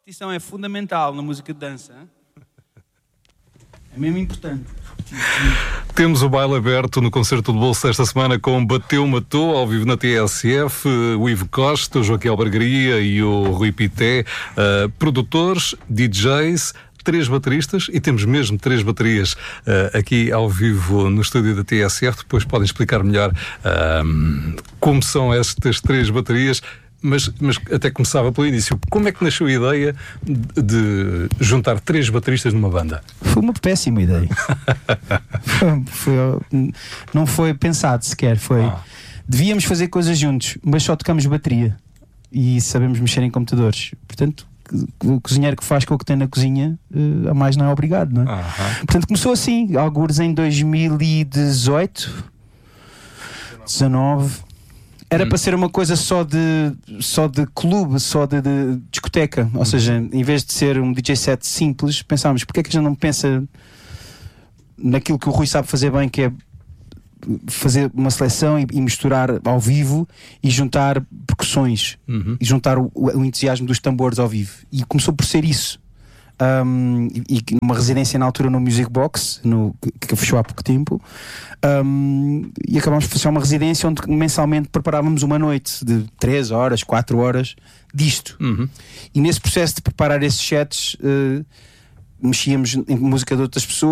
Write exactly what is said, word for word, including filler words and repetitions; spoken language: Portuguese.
repetição é fundamental na música de dança. Hein? É mesmo importante. Temos o baile aberto no concerto de bolso esta semana com Bateu Matou, ao vivo na T S F, o Ivo Costa, o Joaquim Albergaria e o Rui Pité, uh, produtores, D Js, três bateristas, e temos mesmo três baterias uh, aqui ao vivo no estúdio da T S F. Depois podem explicar melhor uh, como são estas três baterias. Mas, mas até começava pelo início. Como é que nasceu a ideia de, de juntar três bateristas numa banda? Foi uma péssima ideia. foi, foi, não foi pensado sequer. Foi, ah. Devíamos fazer coisas juntos, mas só tocamos bateria e sabemos mexer em computadores. Portanto, o cozinheiro que faz com o que tem na cozinha, a mais não é obrigado, não é? Uh-huh. Portanto, começou assim, algures em dois mil e dezoito, dezanove. Era hum. para ser uma coisa só de, só de clube, só de, de discoteca. Ou hum. seja, em vez de ser um D J set simples, pensámos, porque é que a gente não pensa naquilo que o Rui sabe fazer bem, que é fazer uma seleção e, e misturar ao vivo e juntar percussões, uhum. e juntar o, o entusiasmo dos tambores ao vivo. E começou por ser isso. Um, e, e uma residência na altura no Music Box, no, que, que fechou há pouco tempo, um, e acabámos por fechar uma residência onde mensalmente preparávamos uma noite de três horas, quatro horas disto. Uhum. E nesse processo de preparar esses sets, uh, mexíamos em música de outras pessoas.